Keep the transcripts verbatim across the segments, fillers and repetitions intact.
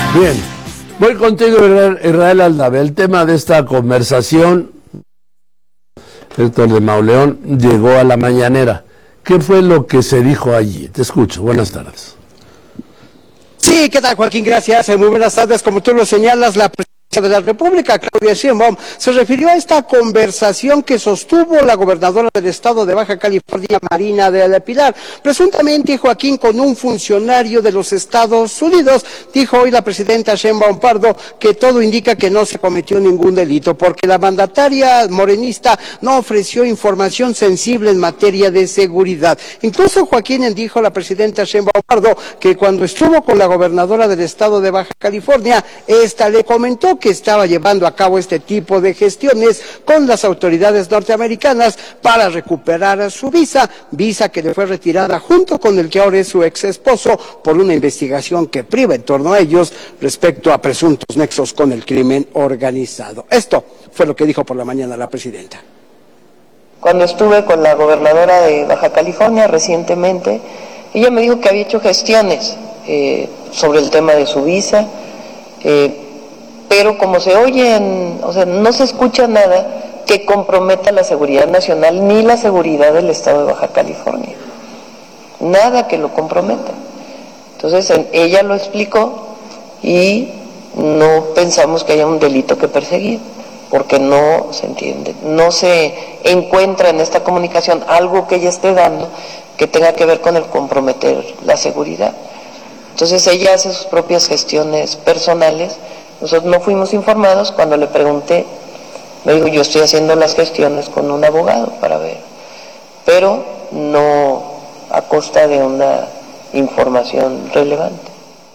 Bien, voy contigo, Israel Aldave. El tema de esta conversación, Héctor de Mauleón llegó a la mañanera. ¿Qué fue lo que se dijo allí? Te escucho, buenas tardes. Sí, ¿qué tal, Joaquín? Gracias. Muy buenas tardes. Como tú lo señalas, la presidenta de la República, Claudia Sheinbaum, se refirió a esta conversación que sostuvo la gobernadora del estado de Baja California, Marina del Pilar, presuntamente, Joaquín, con un funcionario de los Estados Unidos. Dijo hoy la presidenta Sheinbaum Pardo que todo indica que no se cometió ningún delito, porque la mandataria morenista no ofreció información sensible en materia de seguridad. Incluso, Joaquín, dijo la presidenta Sheinbaum Pardo que cuando estuvo con la gobernadora del estado de Baja California, esta le comentó que estaba llevando a cabo este tipo de gestiones con las autoridades norteamericanas para recuperar su visa, visa que le fue retirada junto con el que ahora es su ex esposo por una investigación que priva en torno a ellos respecto a presuntos nexos con el crimen organizado. Esto fue lo que dijo por la mañana la presidenta. Cuando estuve con la gobernadora de Baja California recientemente, ella me dijo que había hecho gestiones eh, sobre el tema de su visa, eh, pero como se oyen, o sea, no se escucha nada que comprometa la seguridad nacional ni la seguridad del estado de Baja California. Nada que lo comprometa. Entonces, ella lo explicó y no pensamos que haya un delito que perseguir, porque no se entiende, no se encuentra en esta comunicación algo que ella esté dando que tenga que ver con el comprometer la seguridad. Entonces, ella hace sus propias gestiones personales. Nosotros no fuimos informados. Cuando le pregunté, me dijo, yo estoy haciendo las gestiones con un abogado para ver, pero no a costa de una información relevante.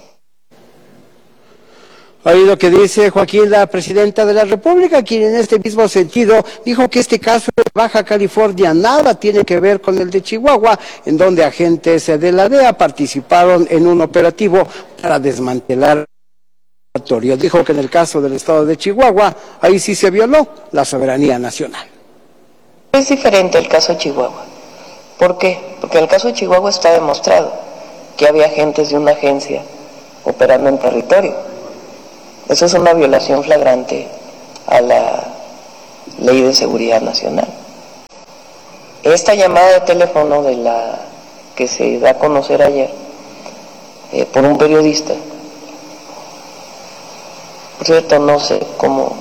Ahí lo que dice Joaquín, la presidenta de la República, quien en este mismo sentido dijo que este caso de Baja California nada tiene que ver con el de Chihuahua, en donde agentes de la D E A participaron en un operativo para desmantelar. Dijo que en el caso del estado de Chihuahua, ahí sí se violó la soberanía nacional. Es diferente el caso de Chihuahua. ¿Por qué? Porque en el caso de Chihuahua está demostrado que había agentes de una agencia operando en territorio. Eso es una violación flagrante a la Ley de Seguridad Nacional. Esta llamada de teléfono de la que se da a conocer ayer eh, por un periodista, por cierto, no sé cómo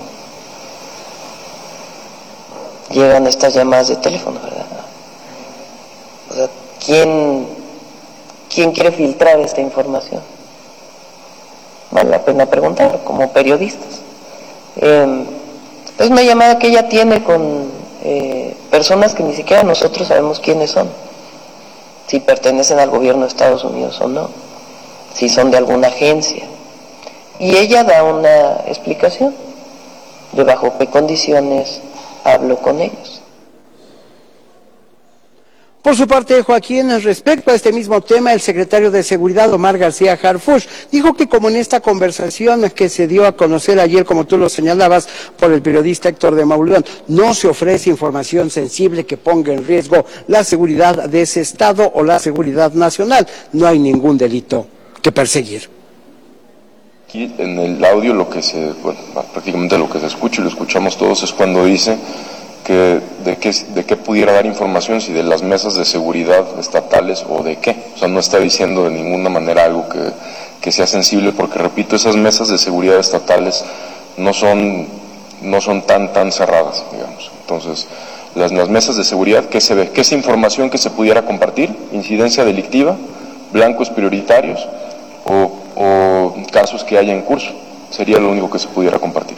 llegan estas llamadas de teléfono, ¿verdad? O sea, ¿quién, quién quiere filtrar esta información? Vale la pena preguntar, como periodistas. Eh, es una llamada que ella tiene con eh, personas que ni siquiera nosotros sabemos quiénes son, si pertenecen al gobierno de Estados Unidos o no, si son de alguna agencia. Y ella da una explicación de bajo qué condiciones habló con ellos. Por su parte, Joaquín, respecto a este mismo tema, el secretario de Seguridad, Omar García Harfuch, dijo que como en esta conversación que se dio a conocer ayer, como tú lo señalabas, por el periodista Héctor de Mauleón, no se ofrece información sensible que ponga en riesgo la seguridad de ese estado o la seguridad nacional. No hay ningún delito que perseguir. Aquí en el audio lo que se, bueno, prácticamente lo que se escucha y lo escuchamos todos es cuando dice que de qué, de qué pudiera dar información, si de las mesas de seguridad estatales o de qué. O sea, no está diciendo de ninguna manera algo que, que sea sensible, porque repito, esas mesas de seguridad estatales no son, no son tan, tan cerradas, digamos. Entonces, las, las mesas de seguridad, ¿qué se ve? ¿Qué es información que se pudiera compartir? Incidencia delictiva, blancos prioritarios o, o casos que haya en curso. Sería lo único que se pudiera compartir.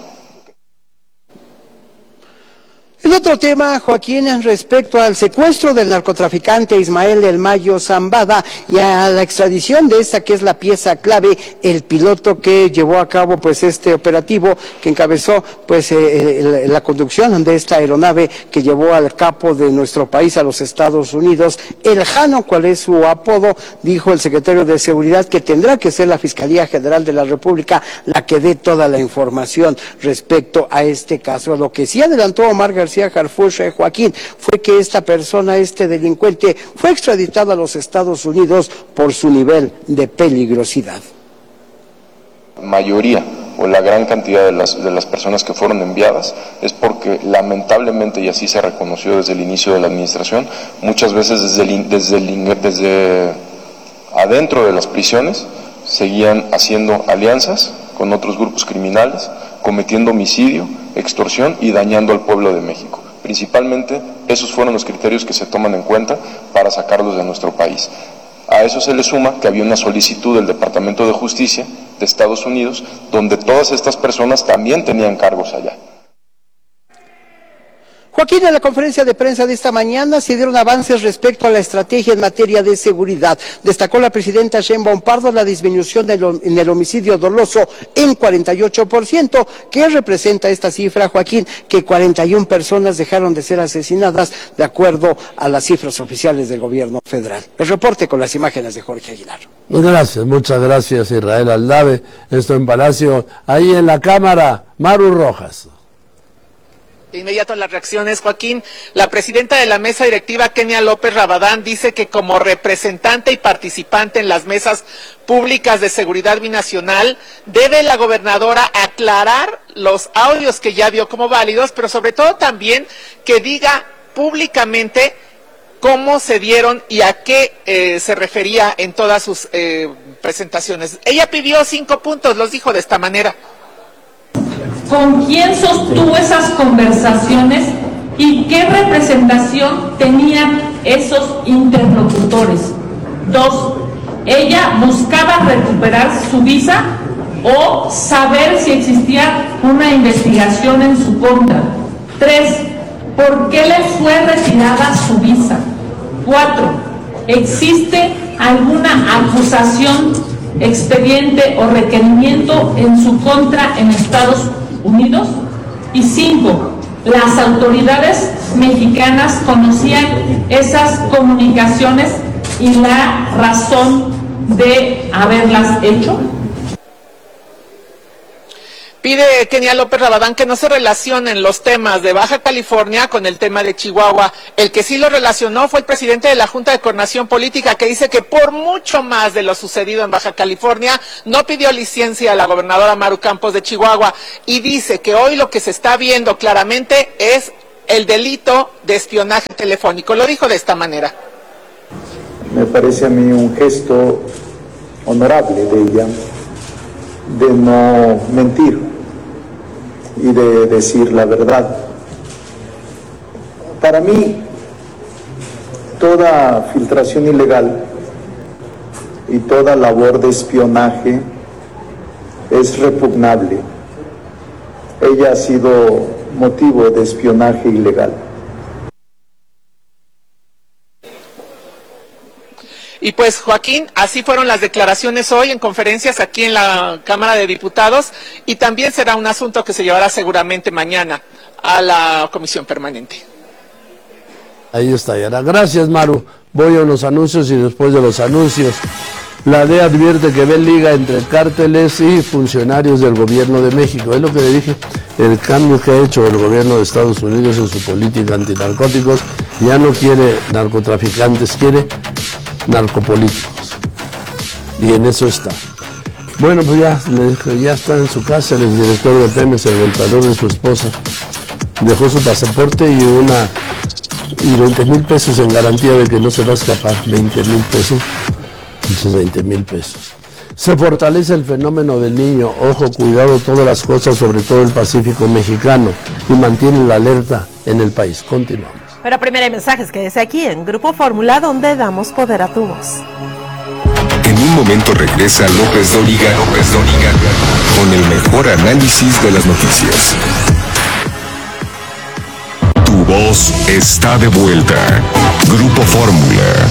El otro tema, Joaquín, respecto al secuestro del narcotraficante Ismael del Mayo Zambada y a la extradición de esa que es la pieza clave, el piloto que llevó a cabo pues este operativo, que encabezó pues eh, la conducción de esta aeronave que llevó al capo de nuestro país a los Estados Unidos, el Jano, cuál es su apodo, dijo el secretario de Seguridad que tendrá que ser la Fiscalía General de la República la que dé toda la información respecto a este caso. Lo que sí adelantó Omar García Harfuch, Joaquín, fue que esta persona, este delincuente, fue extraditado a los Estados Unidos por su nivel de peligrosidad. mayoría o la gran cantidad de las, de las personas que fueron enviadas es porque lamentablemente, y así se reconoció desde el inicio de la administración, muchas veces desde, el, desde, el, desde adentro de las prisiones seguían haciendo alianzas con otros grupos criminales, cometiendo homicidio, extorsión y dañando al pueblo de México. Principalmente esos fueron los criterios que se toman en cuenta para sacarlos de nuestro país. A eso se le suma que había una solicitud del Departamento de Justicia de Estados Unidos, donde todas estas personas también tenían cargos allá. Joaquín, en la conferencia de prensa de esta mañana se dieron avances respecto a la estrategia en materia de seguridad. Destacó la presidenta Sheinbaum Pardo la disminución del, en el homicidio doloso en cuarenta y ocho por ciento. ¿Qué representa esta cifra, Joaquín? Que cuarenta y una personas dejaron de ser asesinadas de acuerdo a las cifras oficiales del gobierno federal. El reporte con las imágenes de Jorge Aguilar. Gracias, muchas gracias Israel Aldave. Esto en Palacio, ahí en la Cámara, Maru Rojas. De inmediato las reacciones, Joaquín. La presidenta de la mesa directiva, Kenia López Rabadán, dice que como representante y participante en las mesas públicas de seguridad binacional, debe la gobernadora aclarar los audios que ya dio como válidos, pero sobre todo también que diga públicamente cómo se dieron y a qué eh, se refería en todas sus eh, presentaciones. Ella pidió cinco puntos, los dijo de esta manera. ¿Con quién sostuvo esas conversaciones y qué representación tenían esos interlocutores? Dos, ¿ella buscaba recuperar su visa o saber si existía una investigación en su contra? Tres, ¿por qué le fue retirada su visa? Cuatro, ¿existe alguna acusación, expediente o requerimiento en su contra en Estados Unidos? Y cinco, ¿las autoridades mexicanas conocían esas comunicaciones y la razón de haberlas hecho? Pide Kenia López Rabadán que no se relacionen los temas de Baja California con el tema de Chihuahua. El que sí lo relacionó fue el presidente de la Junta de Coordinación Política, que dice que por mucho más de lo sucedido en Baja California, no pidió licencia a la gobernadora Maru Campos de Chihuahua, y dice que hoy lo que se está viendo claramente es el delito de espionaje telefónico. Lo dijo de esta manera. Me parece a mí un gesto honorable de ella, de no mentir y de decir la verdad. Para mí, toda filtración ilegal y toda labor de espionaje es repugnable. Ella ha sido motivo de espionaje ilegal. Y pues, Joaquín, así fueron las declaraciones hoy en conferencias aquí en la Cámara de Diputados, y también será un asunto que se llevará seguramente mañana a la Comisión Permanente. Ahí está, Yara. Gracias, Maru. Voy a unos anuncios y después de los anuncios, la D E A advierte que ve liga entre cárteles y funcionarios del gobierno de México. Es lo que le dije, el cambio que ha hecho el gobierno de Estados Unidos en su política antinarcóticos. Ya no quiere narcotraficantes, quiere narcopolíticos, y en eso está. Bueno, pues ya, ya está en su casa el director de Pemex, el golpeador de su esposa. Dejó su pasaporte y una y veinte mil pesos en garantía de que no se va a escapar. veinte mil pesos, esos veinte mil pesos. Se fortalece el fenómeno del niño. Ojo, cuidado, todas las cosas, sobre todo el Pacífico mexicano, y mantiene la alerta en el país. Continuamos. Pero primero hay mensajes, quédese aquí en Grupo Fórmula, donde damos poder a tu voz. En un momento regresa López Dóriga, López Dóriga, con el mejor análisis de las noticias. Tu voz está de vuelta. Grupo Fórmula.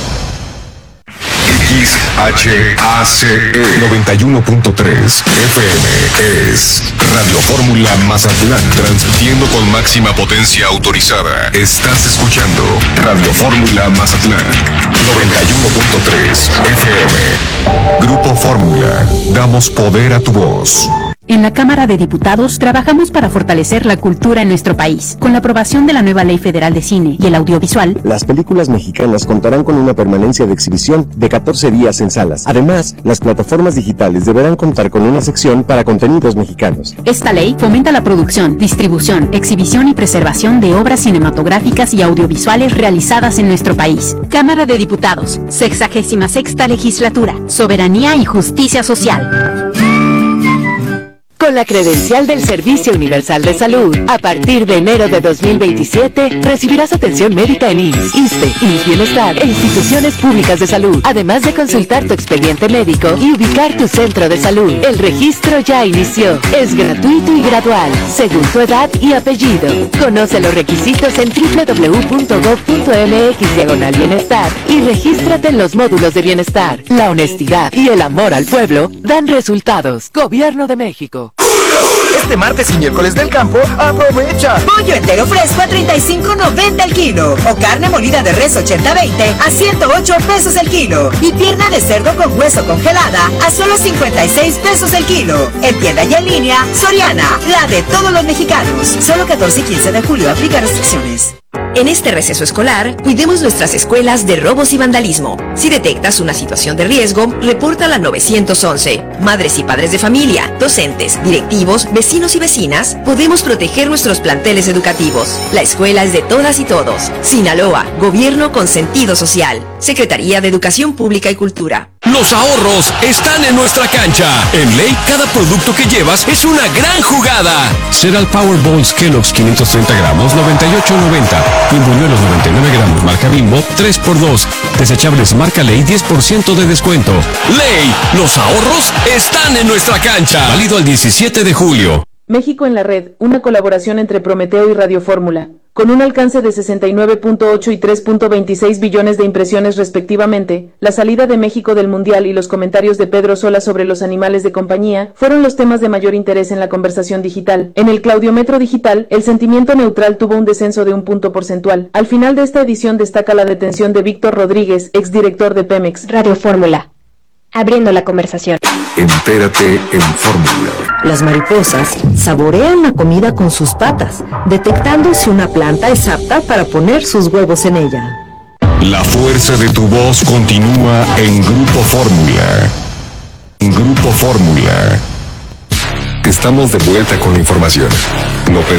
X H A C E noventa y uno punto tres F M es Radio Fórmula Mazatlán, transmitiendo con máxima potencia autorizada. Estás escuchando Radio Fórmula Mazatlán noventa y uno punto tres F M. Grupo Fórmula, damos poder a tu voz. En la Cámara de Diputados trabajamos para fortalecer la cultura en nuestro país. Con la aprobación de la nueva Ley Federal de Cine y el Audiovisual, las películas mexicanas contarán con una permanencia de exhibición de catorce días en salas. Además, las plataformas digitales deberán contar con una sección para contenidos mexicanos. Esta ley fomenta la producción, distribución, exhibición y preservación de obras cinematográficas y audiovisuales realizadas en nuestro país. Cámara de Diputados, sexagésima sexta legislatura, soberanía y justicia social. Con la credencial del Servicio Universal de Salud, a partir de enero de dos mil veintisiete, recibirás atención médica en I M S S, ISSSTE, I M S S Bienestar e instituciones públicas de salud, además de consultar tu expediente médico y ubicar tu centro de salud. El registro ya inició. Es gratuito y gradual, según tu edad y apellido. Conoce los requisitos en doble u doble u doble u punto gob punto eme equis diagonal bienestar y regístrate en los módulos de bienestar. La honestidad y el amor al pueblo dan resultados. Gobierno de México. Este martes y miércoles del campo, aprovecha. Pollo entero fresco a treinta y cinco noventa el kilo. O carne molida de res ochenta veinte a ciento ocho pesos el kilo. Y pierna de cerdo con hueso congelada a solo cincuenta y seis pesos el kilo. En tienda y en línea, Soriana, la de todos los mexicanos. Solo catorce y quince de julio, aplica restricciones. En este receso escolar, cuidemos nuestras escuelas de robos y vandalismo. Si detectas una situación de riesgo, repórtala al nueve once. Madres y padres de familia, docentes, directivos, vecinos y vecinas, podemos proteger nuestros planteles educativos. La escuela es de todas y todos. Sinaloa, Gobierno con sentido social. Secretaría de Educación Pública y Cultura. Los ahorros están en nuestra cancha. En Ley, cada producto que llevas es una gran jugada. Cereal Powerballs Kellogg's quinientos treinta gramos, noventa y ocho noventa. Buñuelos noventa y nueve gramos, marca Bimbo, tres por dos. Desechables marca Ley, diez por ciento de descuento. Ley, los ahorros están en nuestra cancha. Válido al diecisiete de julio. México en la red, una colaboración entre Prometeo y Radio Fórmula. Con un alcance de sesenta y nueve punto ocho y tres punto veintiséis billones de impresiones respectivamente, la salida de México del Mundial y los comentarios de Pedro Sola sobre los animales de compañía fueron los temas de mayor interés en la conversación digital. En el Claudiometro Digital, el sentimiento neutral tuvo un descenso de un punto porcentual. Al final de esta edición destaca la detención de Víctor Rodríguez, exdirector de Pemex. Radio Fórmula, abriendo la conversación. Entérate en Fórmula. Las mariposas saborean la comida con sus patas, detectando si una planta es apta para poner sus huevos en ella. La fuerza de tu voz continúa en Grupo Fórmula. En Grupo Fórmula. Estamos de vuelta con la información. No